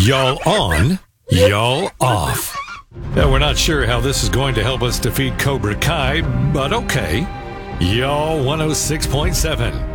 Y'all on, y'all off. Yeah, we're not sure how this is going to help us defeat Cobra Kai, but okay. Y'all 106.7.